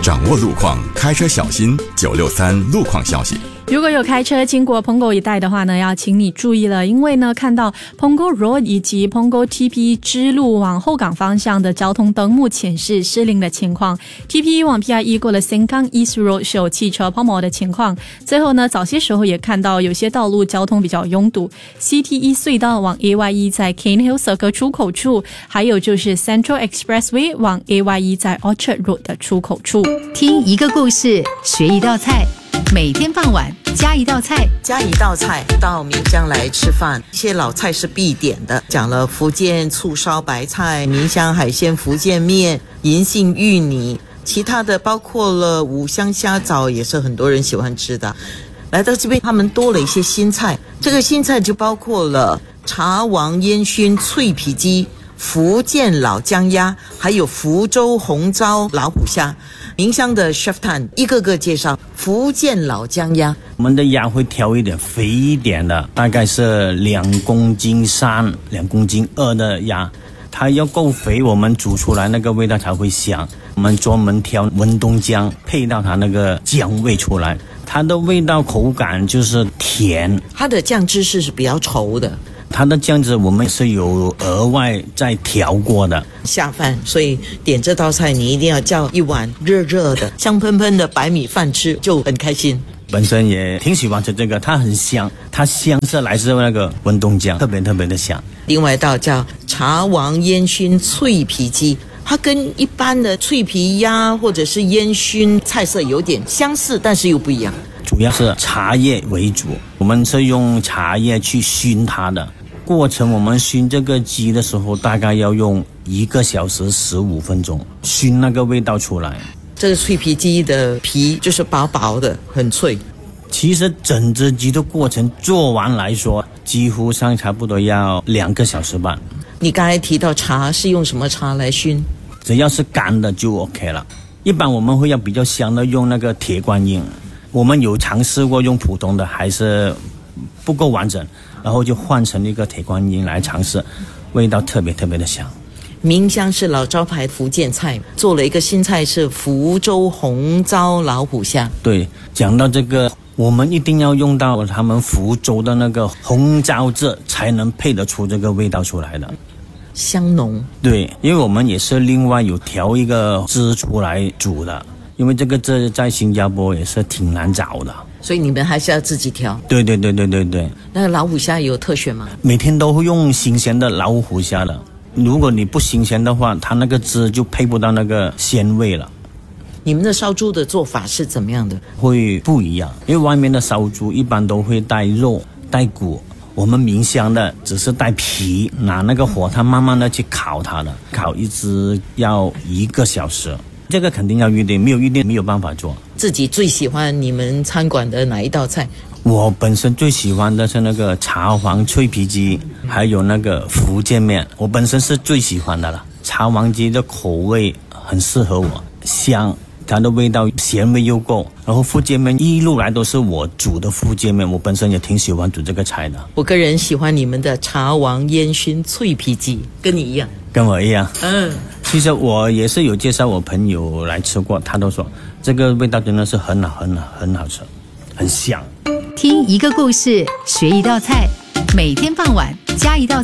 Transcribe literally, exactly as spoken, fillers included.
掌握路况，开车小心。九六三路况消息。 如果有开车经过 Punggol 一带的话呢，要请你注意了，因为呢，看到 Punggol Road 以及 Punggol T P 支路往后港方向的交通灯目前是失灵的情况。T P 往 P I E 过了 Sengkang East Road 是有汽车抛锚的情况。最后呢，早些时候也看到有些道路交通比较拥堵。C T E 隧道往 A Y E 在 Cane Hill Circle 出口处，还有就是 Central Expressway 往 A Y E 在 Orchard Road 的出口处。 听一个故事，学一道菜。每天傍晚加一道菜， 加一道菜到岷江来吃饭，一些老菜是必点的，讲了福建醋烧白菜、岷江海鲜福建面、银杏芋泥，其他的包括了五香虾枣，也是很多人喜欢吃的。来到这边他们多了一些新菜，这个新菜就包括了茶王烟熏脆皮鸡、福建老姜鸭，还有福州红糟老虎虾。岷江的 Chef Tan 一个个介绍。福建老姜鸭， 我们的鸭会挑一点肥一点的，大概是两公斤三、两公斤二的鸭，它要够肥，我们煮出来那个味道才会香。我们专门挑文东姜，配到它那个姜味出来，它的味道口感就是甜。 它的酱汁是比较稠的。 它的酱汁我们是有额外再调过的， 下饭，所以点这道菜你一定要叫一碗热热的香喷喷的白米饭吃，就很开心。 本身也挺喜欢吃这个，它很香，它香是来自那个文东姜，特别特别的香。 另外一道叫茶王烟熏脆皮鸡，它跟一般的脆皮鸭或者是烟熏菜色有点相似，但是又不一样。 主要是茶叶为主，我们是用茶叶去熏它的。过程我们熏这个鸡的时候，大概要用一个小时十五分钟，熏那个味道出来。 这个脆皮鸡的皮就是薄薄的，很脆。 其实整只鸡的过程做完来说，几乎上差不多要两个小时半。 你刚才提到茶是用什么茶来熏？ 只要是干的就 OK 了。一般我们会要比较香的用那个铁观音，我们有尝试过用普通的，还是不够完整，然后就换成一个铁观音来尝试，味道特别特别的香。 岷江是老招牌福建菜，做了一个新菜是福州红糟老虎虾。 对，讲到这个，我们一定要用到他们福州的那个红糟汁，才能配得出这个味道出来的， 香浓。 对，因为我们也是另外有调一个汁出来煮的，因为这个汁在新加坡也是挺难找的。 所以你们还是要自己调。 对对对对对对。 那个老虎虾有特选吗？ 每天都会用新鲜的老虎虾的，如果你不新鲜的话，它那个汁就配不到那个鲜味了。 你们的烧猪的做法是怎么样的？ 会不一样，因为外面的烧猪一般都会带肉带骨，我们岷江的只是带皮，拿那个火它慢慢的去烤它的，烤一只要一个小时。这个肯定要预定，没有预定没有办法做。 自己最喜欢你们餐馆的哪一道菜？ 我本身最喜欢的是那个茶王脆皮鸡，还有那个福建面，我本身是最喜欢的了。茶王鸡的口味很适合我，香，它的味道咸味又够，然后福建面一路来都是我煮的福建面，我本身也挺喜欢煮这个菜的。 我个人喜欢你们的茶王烟熏脆皮鸡，跟你一样。 跟我一样。 嗯， 其实我也是有介绍我朋友来吃过，他都说这个味道真的是很好很好很好吃，很香。 听一个故事，学一道菜，每天傍晚加一道